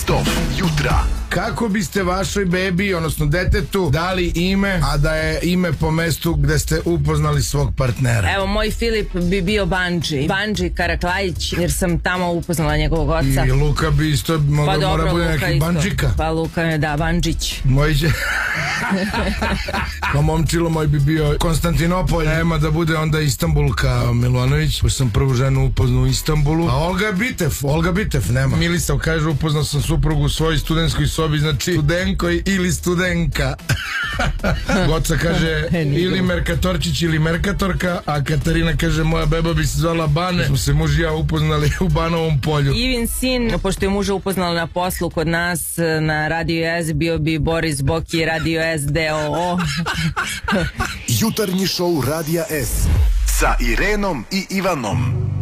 Best-of jutra. Kako biste vašoj bebi, odnosno detetu, dali ime, a da je ime po mestu gde ste upoznali svog partnera? Evo, moj Filip bi bio Bandži Karaklajić, jer sam tamo upoznala njegovog oca. I Luka bi isto mora bude neki Bandžika. Pa Luka je, da, Bandžić. Moj će... Kao momčilo moj bi bio Konstantinopolj, nema da bude onda Istanbulka Milanović, pošto sam prvu ženu upoznao u Istanbulu. A Olga Bitev, nema. Milisav kaže, upoznao sam suprugu u svojoj studentskoj sobi, znači studenkoj ili studenka. Goca kaže ili Merkatorčić ili Merkatorka, a Katarina kaže moja beba bi se zvala Bane. Smo se muž i ja upoznali u Banovom polju. Ivin sin, pošto je muža upoznala na poslu kod nas na Radio S, bio bi Boris Boki, Radio S DOO. Jutarnji šou Radija S sa Irenom i Ivanom.